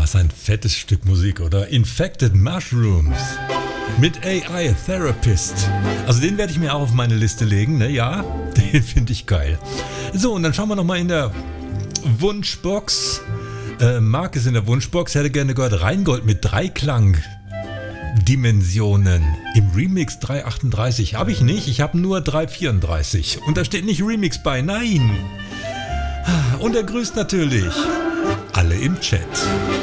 Das ist ein fettes Stück Musik, oder? Infected Mushrooms mit AI Therapist. Also den werde ich mir auch auf meine Liste legen, ne? Ja, den finde ich geil. So, und dann schauen wir nochmal in der Wunschbox. Marc ist in der Wunschbox, hätte gerne gehört Rheingold mit Dreiklangdimensionen im Remix 338. Habe ich nicht, ich habe nur 334. Und da steht nicht Remix bei, nein. Und er grüßt natürlich alle im Chat.